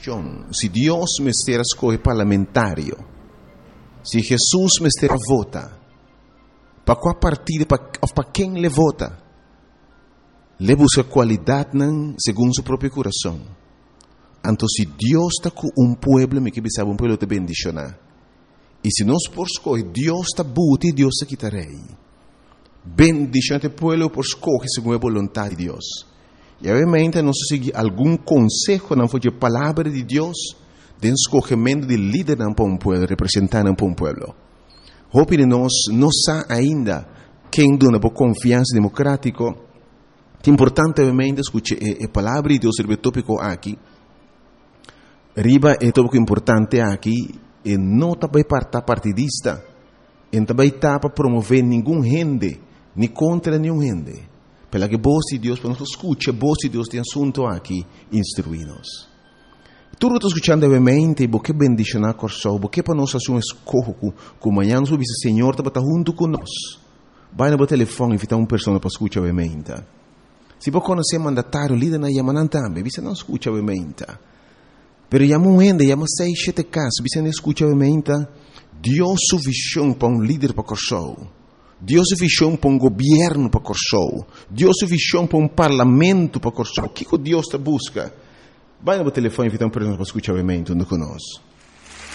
eleição, se Deus me esteja escolhe parlamentário, se Jesus me esteja vota, para qual partido, para quem ele vota, ele busca qualidade segundo seu próprio coração. Então, se Deus está com povo, me que sabe povo te bendicionar. E se nós por escolher, Deus está buti, Deus está quitarei. Bendicionate povo por escolher segundo a vontade de Deus. E obviamente, nós seguir algum conselho, não foi a palavra de Deus, de escolhimento de líder para um povo, representante para um povo. Hope de nós não sabe ainda quem dona por confiança democrática. É importante, obviamente, escutar a palavra de Deus, o tópico aqui. Riba é tópico importante aqui. E não também para partidista, e também para promover nenhum gente, nem contra nenhum gente. Pela que voz de Deus, para nós escutar, a voz de Deus tem assunto aqui, instruir-nos. Tudo que estou escutando, obviamente, porque bendicionar com o porque para nós fazer um escorro, que amanhã nós vamos dizer, Senhor, está junto conosco. Vai no telefone e invitar uma pessoa para escutar, obviamente. Se você conhecer mandatário, líder na Yamanan também, você não escuta, obviamente. Pero llamo gente, llamo 6, 7 casos, você não escuta obviamente, Deus sua visão para um líder para Corsou, Deus sua visão para um governo para Corsou, Deus sua visão para um parlamento para Corsou. O que Deus te busca? Vai no telefone e invita uma pessoa para escutar obviamente, conosco.